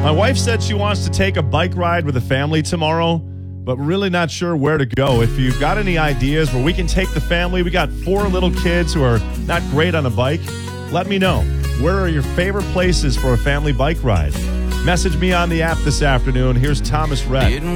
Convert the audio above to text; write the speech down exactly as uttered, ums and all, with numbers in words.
My wife said she wants to take a bike ride with the family tomorrow, but really not sure where to go. If you've got any ideas where we can take the family, we got four little kids who are not great on a bike, let me know. Where are your favorite places for a family bike ride? Message me on the app this afternoon. Here's Thomas Rhett.